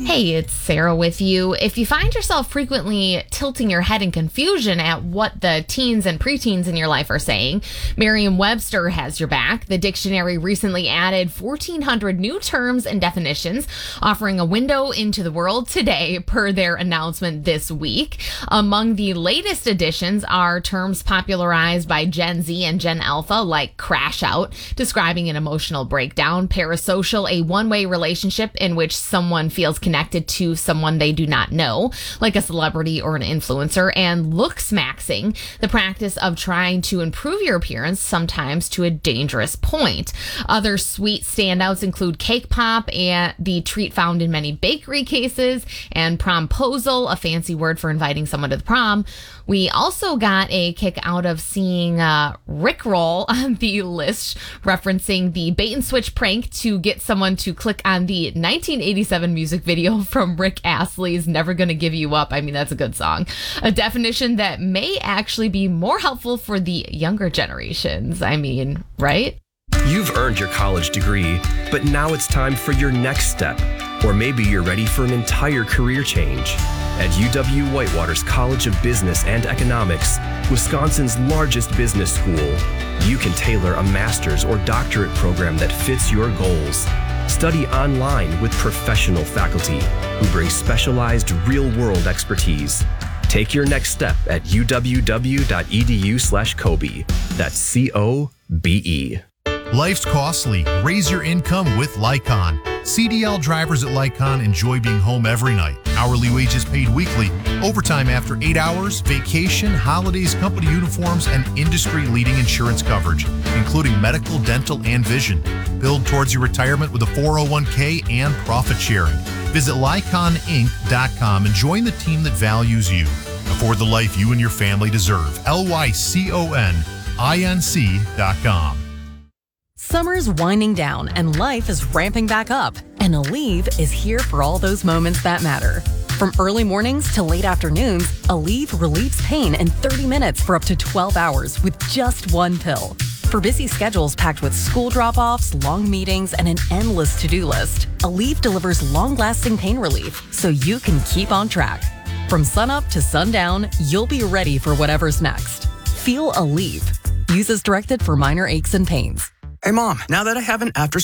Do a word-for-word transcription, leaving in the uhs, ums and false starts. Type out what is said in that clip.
Hey, it's Sarah with you. If you find yourself frequently tilting your head in confusion at what the teens and preteens in your life are saying, Merriam-Webster has your back. The dictionary recently added fourteen hundred new terms and definitions, offering a window into the world today per their announcement this week. Among the latest additions are terms popularized by Gen Z and Gen Alpha, like crash out, describing an emotional breakdown; parasocial, a one-way relationship in which someone feels connected to someone they do not know, like a celebrity or an influencer; and looks-maxing, the practice of trying to improve your appearance, sometimes to a dangerous point. Other sweet standouts include cake pop, and the treat found in many bakery cases, and promposal, a fancy word for inviting someone to the prom. We also got a kick out of seeing uh, Rickroll on the list, referencing the bait and switch prank to get someone to click on the nineteen eighty-seven music video from Rick Astley's Never Gonna Give You Up. I mean, that's a good song. A definition that may actually be more helpful for the younger generations. I mean, right? You've earned your college degree, but now it's time for your next step. Or maybe you're ready for an entire career change. At U W-Whitewater's College of Business and Economics, Wisconsin's largest business school, you can tailor a master's or doctorate program that fits your goals. Study online with professional faculty who bring specialized real-world expertise. Take your next step at uww.edu slash Kobe. That's C O B E. Life's costly. Raise your income with Lycon. C D L drivers at Lycon enjoy being home every night. Hourly wages paid weekly, overtime after eight hours, vacation, holidays, company uniforms, and industry-leading insurance coverage, including medical, dental, and vision. Build towards your retirement with a four oh one k and profit sharing. Visit lycon inc dot com and join the team that values you. Afford the life you and your family deserve. L Y C O N I N C dot com. Summer's winding down and life is ramping back up, and Aleve is here for all those moments that matter. From early mornings to late afternoons, Aleve relieves pain in thirty minutes for up to twelve hours with just one pill. For busy schedules packed with school drop-offs, long meetings, and an endless to-do list, Aleve delivers long-lasting pain relief so you can keep on track. From sunup to sundown, you'll be ready for whatever's next. Feel Aleve. Use as directed for minor aches and pains. Hey, Mom, now that I have an after